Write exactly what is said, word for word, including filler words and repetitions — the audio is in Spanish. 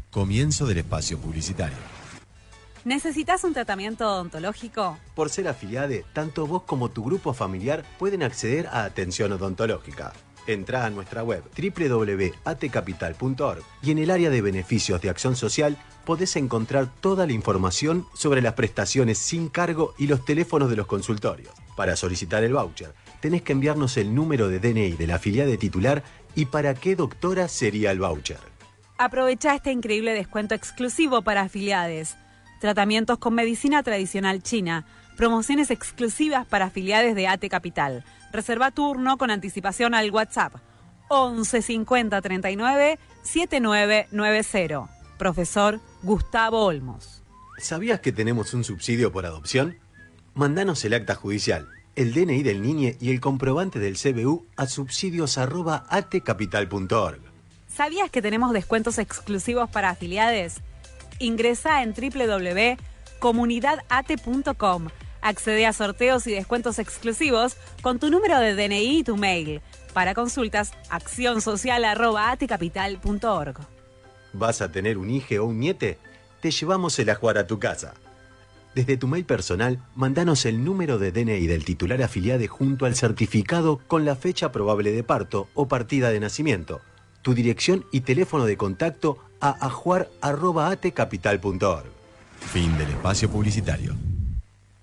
Comienzo del espacio publicitario. ¿Necesitas un tratamiento odontológico? Por ser afiliade, tanto vos como tu grupo familiar pueden acceder a atención odontológica. Entrá a nuestra web doble u doble u doble u punto a t capital punto org y en el área de beneficios de acción social podés encontrar toda la información sobre las prestaciones sin cargo y los teléfonos de los consultorios. Para solicitar el voucher, tenés que enviarnos el número de D N I de la afiliade titular y para qué doctora sería el voucher. Aprovecha este increíble descuento exclusivo para afiliades. Tratamientos con medicina tradicional china. Promociones exclusivas para afiliades de A T Capital. Reserva turno con anticipación al WhatsApp once cincuenta treinta y nueve setenta y nueve noventa. Profesor Gustavo Olmos. ¿Sabías que tenemos un subsidio por adopción? Mandanos el acta judicial, el D N I del niñe y el comprobante del C B U a subsidios arroba a t capital punto org. ¿Sabías que tenemos descuentos exclusivos para afiliades? Ingresa en doble u doble u doble u punto comunidad a t punto com. Accede a sorteos y descuentos exclusivos con tu número de D N I y tu mail. Para consultas, accionsocial arroba a t capital punto org. ¿Vas a tener un hijo o un niete? Te llevamos el ajuar a tu casa. Desde tu mail personal, mandanos el número de D N I del titular afiliado junto al certificado con la fecha probable de parto o partida de nacimiento, tu dirección y teléfono de contacto a ajuar arroba a t capital punto org. Fin del espacio publicitario.